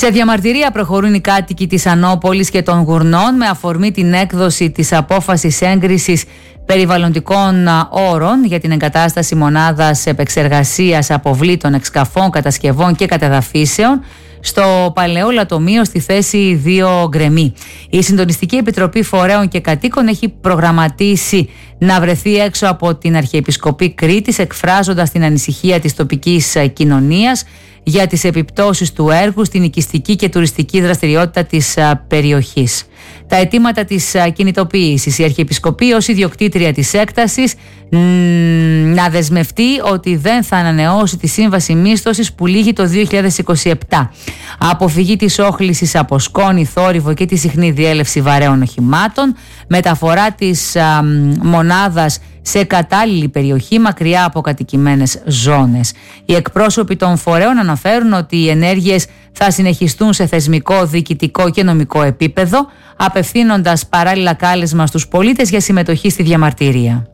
Σε διαμαρτυρία προχωρούν οι κάτοικοι της Ανώπολης και των Γουρνών με αφορμή την έκδοση της απόφασης έγκρισης περιβαλλοντικών όρων για την εγκατάσταση μονάδας επεξεργασίας αποβλήτων, εξκαφών, κατασκευών και κατεδαφίσεων στο παλαιό λατομείο στη θέση 2 Γκρεμή. Η Συντονιστική Επιτροπή Φορέων και Κατοίκων έχει προγραμματίσει να βρεθεί έξω από την Αρχιεπισκοπή Κρήτης, εκφράζοντας την ανησυχία της τοπικής κοινωνίας για τις επιπτώσεις του έργου στην οικιστική και τουριστική δραστηριότητα της περιοχής. Τα αιτήματα της κινητοποίησης: η Αρχιεπισκοπή ως ιδιοκτήτρια της έκτασης να δεσμευτεί ότι δεν θα ανανεώσει τη σύμβαση μίσθωσης που λήγει το 2027. Αποφυγή της όχλησης από σκόνη, θόρυβο και τη συχνή διέλευση βαρέων οχημάτων. Μεταφορά της μονάδας σε κατάλληλη περιοχή μακριά από κατοικημένες ζώνες. Οι εκπρόσωποι των φορέων αναφέρουν ότι οι ενέργειες θα συνεχιστούν σε θεσμικό, διοικητικό και νομικό επίπεδο, απευθύνοντας παράλληλα κάλεσμα στους πολίτες για συμμετοχή στη διαμαρτυρία.